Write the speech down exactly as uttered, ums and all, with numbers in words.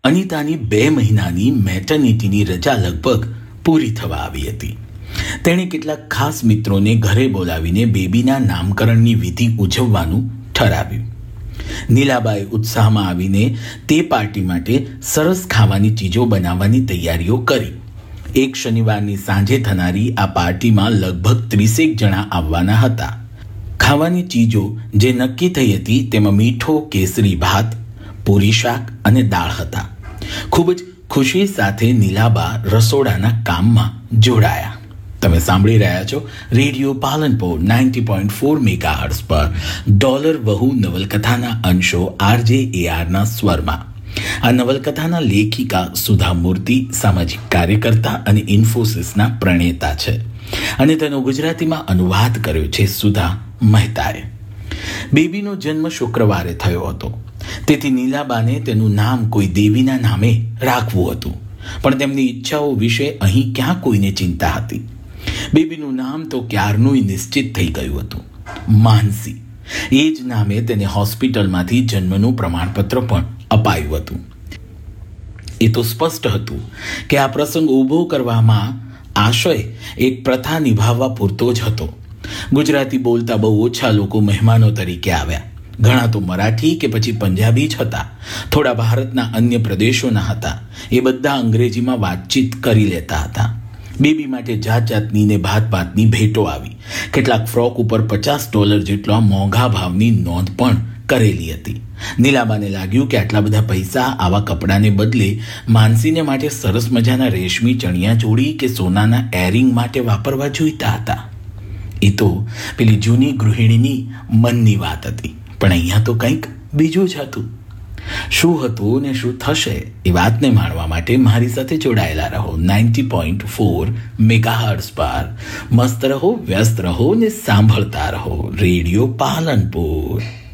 અનિતાની બે મહિનાની મેટર્નિટીની રજા લગભગ પૂરી થવા આવી હતી. તેણે કેટલાક ખાસ મિત્રોને ઘરે બોલાવીને બેબીના નામકરણની વિધિ ઉજવવાનું ઠરાવ્યું. નીલાબાએ ઉત્સાહમાં આવીને તે પાર્ટી માટે સરસ ખાવાની ચીજો બનાવવાની તૈયારીઓ કરી. એક શનિવારની સાંજે થનારી આ પાર્ટીમાં લગભગ ત્રીસેક જણા આવવાના હતા. ખાવાની ચીજો જે નક્કી થઈ હતી તેમાં મીઠો કેસરી ભાત, પૂરી શાક અને દાળ હતા. ખૂબ જ ખુશી સાથે નીલાબા રસોડાના કામમાં જોડાયા. તમે સાંભળી રહ્યા છો radio Palanpur ninety point four megahertz પર ડોલર વહુ નવલકથાના અંશો આરજે એઆરના સ્વરમાં. આ નવલકથાના લેખિકા સુધા મૂર્તિ સામાજિક કાર્યકર્તા અને ઇન્ફોસિસના પ્રણેતા છે અને તેનો ગુજરાતીમાં અનુવાદ કર્યો છે સુધા મહેતાએ. બેબીનો જન્મ શુક્રવારે થયો હતો, તેથી નીલાબાને તેનું નામ કોઈ દેવીના નામે રાખવું હતું, પણ તેમની ઈચ્છાઓ વિશે અહીં ક્યાં કોઈને ચિંતા હતી. બેબીનું નામ તો ક્યારનું નિશ્ચિત થઈ ગયું હતું, માનસી. એ જ નામે તેને હોસ્પિટલમાંથી જન્મનું પ્રમાણપત્ર પણ અપાયું હતું. એ તો સ્પષ્ટ હતું કે આ પ્રસંગ ઊભો કરવામાં આશય એક પ્રથા નિભાવવા પૂરતો જ હતો. ગુજરાતી બોલતા બહુ ઓછા લોકો મહેમાનો તરીકે આવ્યા. ઘણા તો મરાઠી કે પછી પંજાબી જ હતા, થોડા ભારતના અન્ય પ્રદેશોના હતા. એ બધા અંગ્રેજીમાં વાતચીત કરી લેતા હતા. બેબી માટે જાત જાતની ને ભાત ભાતની ભેટો આવી. કેટલાક ફ્રોક ઉપર પચાસ ડોલર જેટલા મોંઘા ભાવની નોંધ પણ કરેલી હતી. નીલાબાને લાગ્યું કે આટલા બધા પૈસા આવા કપડાને બદલે માનસીને માટે સરસ મજાના રેશમી ચણિયા ચોળી કે સોનાના એરિંગ માટે વાપરવા જોઈતા હતા. એ તો પેલી જૂની ગૃહિણીની મનની વાત હતી, પણ અહીંયા તો કંઈક બીજું જ હતું. શું હતું ને શું થશે એ વાતને માણવા માટે મારી સાથે જોડાયેલા રહો નાઇન્ટી પોઈન્ટ ફોર મેગાહર્ટ્ઝ પર. મસ્ત રહો, વ્યસ્ત રહો ને સાંભળતા રહો રેડિયો પાલનપુર.